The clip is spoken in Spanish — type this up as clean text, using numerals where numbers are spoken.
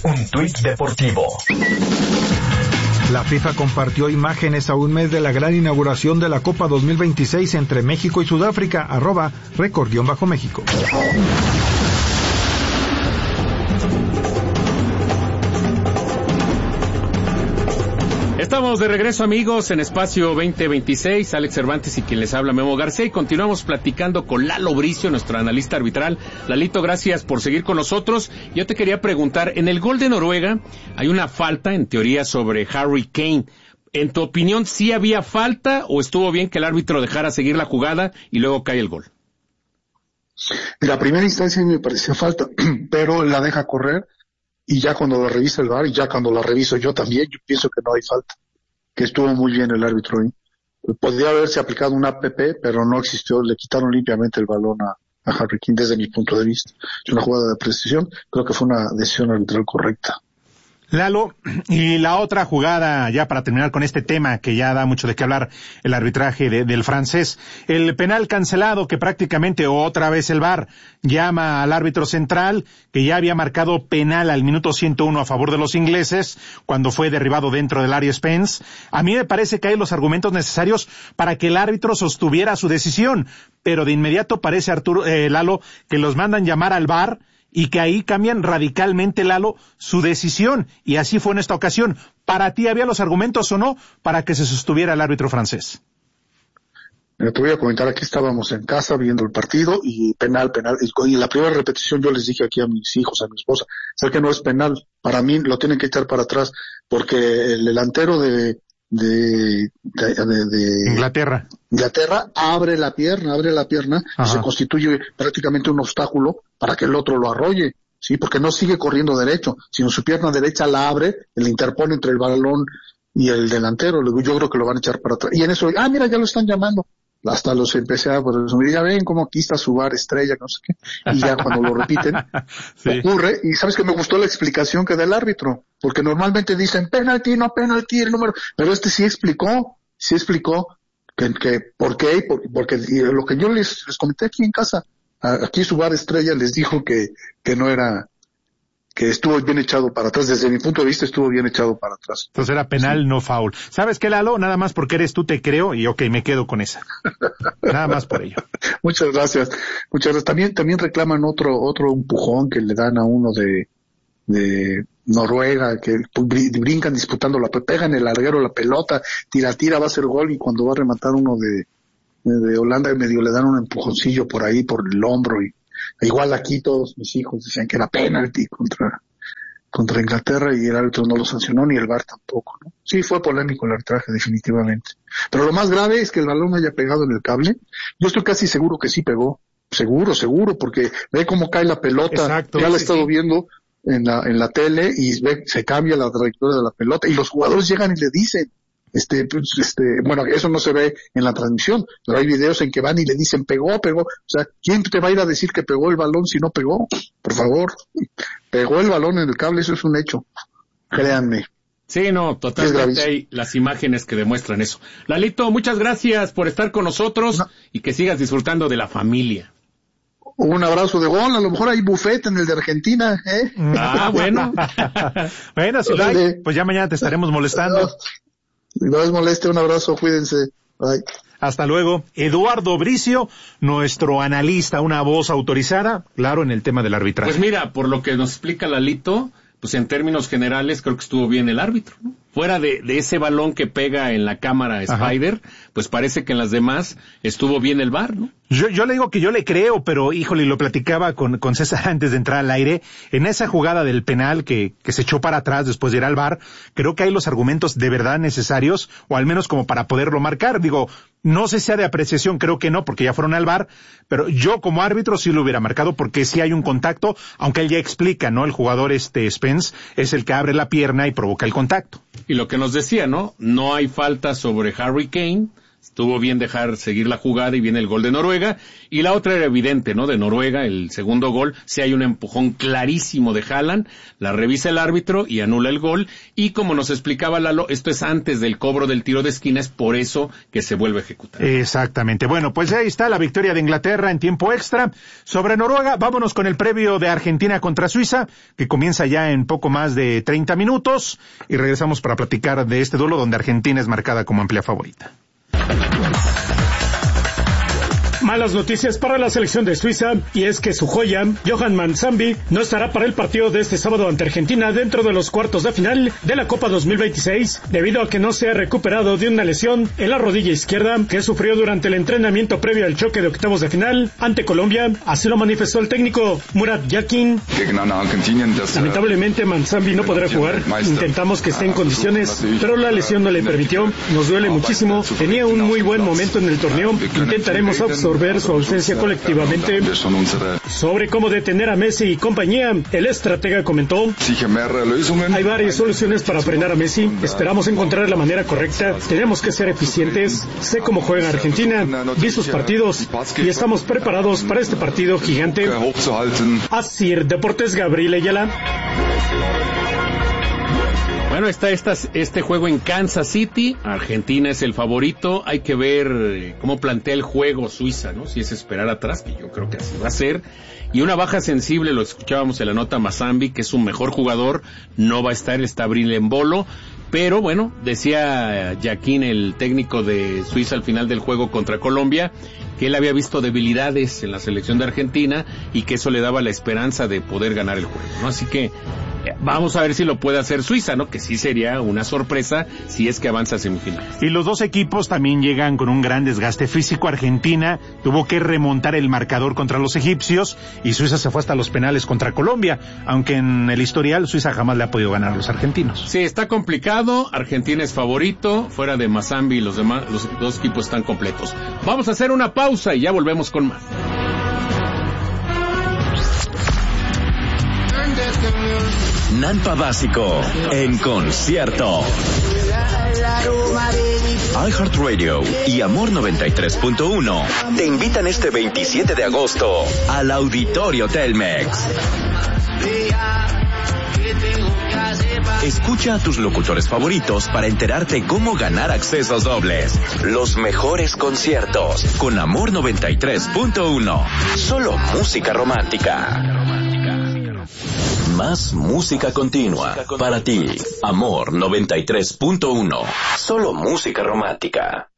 Un tuit deportivo. La FIFA compartió imágenes a un mes de la gran inauguración de la Copa 2026 entre México y Sudáfrica, @record_México. Estamos de regreso, amigos, en Espacio 2026. Alex Cervantes y quien les habla, Memo García, y continuamos platicando con Lalo Bricio, nuestro analista arbitral. Lalito, gracias por seguir con nosotros. Yo te quería preguntar, en el gol de Noruega hay una falta, en teoría, sobre Harry Kane. En tu opinión, ¿sí había falta o estuvo bien que el árbitro dejara seguir la jugada y luego cae el gol? En la primera instancia me parecía falta, pero la deja correr. Y ya cuando la revisa el VAR, y ya cuando la reviso yo también, yo pienso que no hay falta, que estuvo muy bien el árbitro ahí. Podría haberse aplicado un APP, pero no existió, le quitaron limpiamente el balón a Harry Kane desde mi punto de vista. Es una jugada de precisión, creo que fue una decisión arbitral correcta. Lalo, y la otra jugada, ya para terminar con este tema que ya da mucho de qué hablar, el arbitraje del francés, el penal cancelado que prácticamente otra vez el VAR llama al árbitro central, que ya había marcado penal al minuto 101 a favor de los ingleses, cuando fue derribado dentro del área Spence. A mí me parece que hay los argumentos necesarios para que el árbitro sostuviera su decisión, pero de inmediato parece, Lalo, que los mandan llamar al VAR, y que ahí cambian radicalmente, Lalo, su decisión, y así fue en esta ocasión. ¿Para ti había los argumentos o no para que se sostuviera el árbitro francés? Te voy a comentar, aquí estábamos en casa viendo el partido, y penal, y en la primera repetición yo les dije aquí a mis hijos, a mi esposa, ¿sabes que no es penal? Para mí lo tienen que echar para atrás, porque el delantero de Inglaterra abre la pierna y se constituye prácticamente un obstáculo para que el otro lo arrolle, sí, porque no sigue corriendo derecho, sino su pierna derecha la abre, le interpone entre el balón y el delantero. Yo creo que lo van a echar para atrás. Y en eso, mira, ya lo están llamando. Hasta los empecé a presumir, ya ven cómo aquí está su VAR estrella, no sé qué, y ya cuando lo repiten, sí. Ocurre, y sabes que me gustó la explicación que da el árbitro, porque normalmente dicen penalti, no penalti, el número, pero sí explicó que por qué, porque lo que yo les comenté aquí en casa, aquí su VAR estrella les dijo que no era, que estuvo bien echado para atrás, desde mi punto de vista estuvo bien echado para atrás. Entonces era penal, sí. No foul. ¿Sabes qué, Lalo? Nada más porque eres tú te creo y me quedo con esa. Nada más por ello. Muchas gracias. También reclaman otro empujón que le dan a uno de Noruega, que brincan disputando pegan el larguero la pelota, tira, va a ser gol, y cuando va a rematar uno de Holanda medio le dan un empujoncillo por ahí, por el hombro, y igual aquí todos mis hijos decían que era penalti contra Inglaterra, y el árbitro no lo sancionó, ni el VAR tampoco, ¿no? Sí, fue polémico el arbitraje, definitivamente. Pero lo más grave es que el balón haya pegado en el cable. Yo estoy casi seguro que sí pegó. Seguro, porque ve cómo cae la pelota. Exacto, ya la he estado viendo en la tele, y se cambia la trayectoria de la pelota, y los jugadores llegan y le dicen, bueno, eso no se ve en la transmisión, pero hay videos en que van y le dicen pegó, o sea, ¿quién te va a ir a decir que pegó el balón si no pegó? Por favor, pegó el balón en el cable, eso es un hecho, créanme. Sí, no, totalmente hay las imágenes que demuestran eso. Lalito, muchas gracias por estar con nosotros y que sigas disfrutando de la familia. Un abrazo de gol, a lo mejor hay buffet en el de Argentina, ¿eh? Bueno. Bueno, si hay, pues ya mañana te estaremos molestando. No les moleste, un abrazo, cuídense. Bye. Hasta luego. Eduardo Bricio, nuestro analista, una voz autorizada, claro, en el tema del arbitraje. Pues mira, por lo que nos explica Lalito, pues en términos generales creo que estuvo bien el árbitro, ¿no? Fuera de ese balón que pega en la cámara Spider, pues parece que en las demás estuvo bien el VAR, ¿no? Yo le digo que yo le creo, pero híjole, lo platicaba con César antes de entrar al aire, en esa jugada del penal que se echó para atrás después de ir al VAR, creo que hay los argumentos de verdad necesarios, o al menos como para poderlo marcar. Digo, no sé si sea de apreciación, creo que no, porque ya fueron al VAR, pero yo como árbitro sí lo hubiera marcado, porque sí hay un contacto, aunque él ya explica, ¿no? El jugador Spence es el que abre la pierna y provoca el contacto. Y lo que nos decía, ¿no? No hay falta sobre Harry Kane, estuvo bien dejar seguir la jugada y viene el gol de Noruega. Y la otra era evidente, ¿no? De Noruega, el segundo gol, si hay un empujón clarísimo de Haaland, la revisa el árbitro y anula el gol. Y como nos explicaba Lalo, esto es antes del cobro del tiro de esquina, es por eso que se vuelve a ejecutar. Exactamente. Bueno, pues ahí está la victoria de Inglaterra en tiempo extra sobre Noruega. Vámonos con el previo de Argentina contra Suiza, que comienza ya en poco más de 30 minutos. Y regresamos para platicar de este duelo donde Argentina es marcada como amplia favorita. Malas noticias para la selección de Suiza, y es que su joya, Johan Manzambi, no estará para el partido de este sábado ante Argentina dentro de los cuartos de final de la Copa 2026, debido a que no se ha recuperado de una lesión en la rodilla izquierda que sufrió durante el entrenamiento previo al choque de octavos de final ante Colombia. Así lo manifestó el técnico Murat Yakin. Lamentablemente Manzambi no podrá jugar. Intentamos que esté en condiciones, pero la lesión no le permitió. Nos duele muchísimo. Tenía un muy buen momento en el torneo. Intentaremos absorber su ausencia colectivamente. Sobre cómo detener a Messi y compañía, el estratega comentó: hay varias soluciones para frenar a Messi. Esperamos encontrar la manera correcta. Tenemos que ser eficientes. Sé cómo juega Argentina, vi sus partidos y estamos preparados para este partido gigante. Asir Deportes, Gabriel Ayala. Bueno, está este juego en Kansas City. Argentina es el favorito. Hay que ver cómo plantea el juego Suiza, ¿no? Si es esperar atrás, que yo creo que así va a ser. Y una baja sensible, lo escuchábamos en la nota, Manzambi, que es un mejor jugador, no va a estar, está Bril en bolo. Pero bueno, decía Yakin, el técnico de Suiza al final del juego contra Colombia, que él había visto debilidades en la selección de Argentina y que eso le daba la esperanza de poder ganar el juego, ¿no? Así que vamos a ver si lo puede hacer Suiza, ¿no? Que sí sería una sorpresa si es que avanza a semifinales. Y los dos equipos también llegan con un gran desgaste físico. Argentina tuvo que remontar el marcador contra los egipcios y Suiza se fue hasta los penales contra Colombia, aunque en el historial Suiza jamás le ha podido ganar a los argentinos. Sí, está complicado. Argentina es favorito. Fuera de Manzambi, los dos equipos están completos. Vamos a hacer una pausa y ya volvemos con más. Nampa Básico en concierto. iHeartRadio y Amor 93.1 te invitan este 27 de agosto al Auditorio Telmex. Escucha a tus locutores favoritos para enterarte cómo ganar accesos dobles. Los mejores conciertos con Amor 93.1. Solo música romántica. Más música continua para ti. Amor 93.1. Solo música romántica.